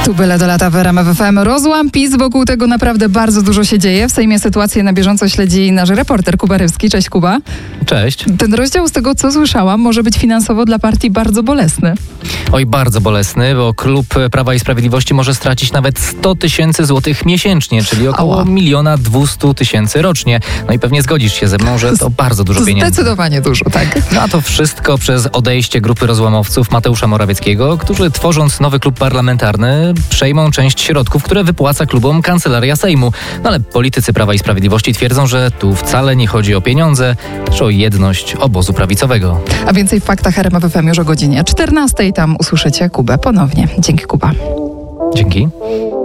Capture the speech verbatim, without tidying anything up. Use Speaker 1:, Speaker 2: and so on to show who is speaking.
Speaker 1: Tu byle do lata w R M F F M. Rozłam PiS, wokół tego naprawdę bardzo dużo się dzieje. W Sejmie sytuację na bieżąco śledzi nasz reporter Kuba Rywski. Cześć, Kuba.
Speaker 2: Cześć.
Speaker 1: Ten rozdział, z tego co słyszałam, może być finansowo dla partii bardzo bolesny.
Speaker 2: Oj, bardzo bolesny, bo klub Prawa i Sprawiedliwości może stracić nawet sto tysięcy złotych miesięcznie, czyli około
Speaker 1: Ała.
Speaker 2: miliona dwustu tysięcy rocznie. No i pewnie zgodzisz się ze mną, że to bardzo dużo
Speaker 1: To
Speaker 2: pieniędzy.
Speaker 1: zdecydowanie dużo, tak.
Speaker 2: No a to wszystko przez odejście grupy rozłamowców Mateusza Morawieckiego, którzy tworząc nowy klub parlamentarny przejmą część środków, które wypłaca klubom Kancelaria Sejmu. No ale politycy Prawa i Sprawiedliwości twierdzą, że tu wcale nie chodzi o pieniądze, lecz o jedność obozu prawicowego.
Speaker 1: A więcej w faktach R M F F M już o godzinie czternastej. Tam usłyszycie Kubę ponownie. Dzięki, Kuba.
Speaker 2: Dzięki.